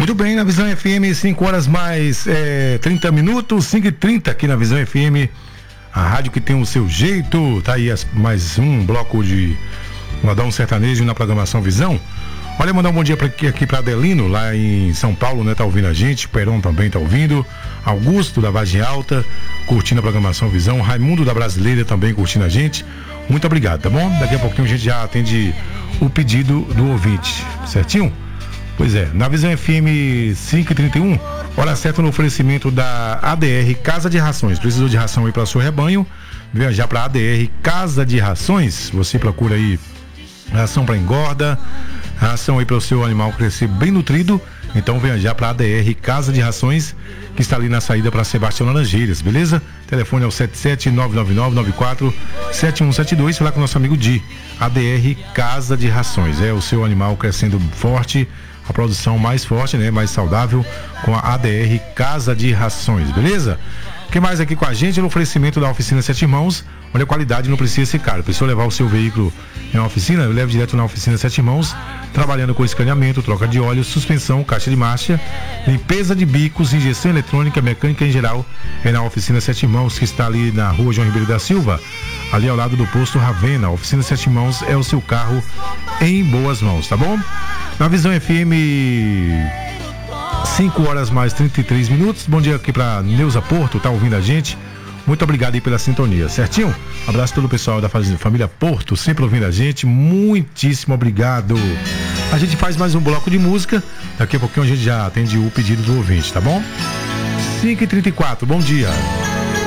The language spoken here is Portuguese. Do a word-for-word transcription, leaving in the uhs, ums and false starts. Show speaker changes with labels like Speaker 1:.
Speaker 1: Muito bem, na Visão F M, cinco horas mais é, trinta minutos, cinco e trinta aqui na Visão F M, a rádio que tem o seu jeito. Tá aí as, mais um bloco de Modão Sertanejo na programação Visão. Olha, mandar um bom dia pra, aqui, aqui para Adelino, lá em São Paulo, né? Tá ouvindo a gente, Perão também tá ouvindo, Augusto da Vargem Alta, curtindo a programação Visão, Raimundo da Brasileira também curtindo a gente. Muito obrigado, tá bom? Daqui a pouquinho a gente já atende o pedido do ouvinte, certinho? Pois é, na Visão F M cinco e trinta e um, hora certa no oferecimento da A D R Casa de Rações. Precisou de ração aí para o seu rebanho? Viajar para a A D R Casa de Rações. Você procura aí ração para engorda, ração aí para o seu animal crescer bem nutrido. Então viajar para a A D R Casa de Rações, que está ali na saída para Sebastião Laranjeiras, beleza? Telefone é o sete sete nove nove nove nove quatro sete um sete dois. Falar com o nosso amigo Di. A D R Casa de Rações. É o seu animal crescendo forte, a produção mais forte, né? Mais saudável, com a A D R Casa de Rações, beleza? O que mais aqui com a gente? No oferecimento da Oficina Sete Irmãos. Olha, a qualidade não precisa ser cara. Precisa levar o seu veículo em uma oficina? Leve direto na Oficina Sete Irmãos, trabalhando com escaneamento, troca de óleo, suspensão, caixa de marcha, limpeza de bicos, injeção eletrônica, mecânica em geral. É na Oficina Sete Irmãos, que está ali na rua João Ribeiro da Silva, ali ao lado do posto Ravena. A Oficina Sete Irmãos é o seu carro em boas mãos, tá bom? Na Visão F M, cinco horas mais trinta e três minutos. Bom dia aqui pra Neuza Porto, tá ouvindo a gente? Muito obrigado aí pela sintonia, certinho? Abraço a todo o pessoal da família Porto, sempre ouvindo a gente. Muitíssimo obrigado. A gente faz mais um bloco de música. Daqui a pouquinho a gente já atende o pedido do ouvinte, tá bom? cinco e trinta e quatro, bom dia.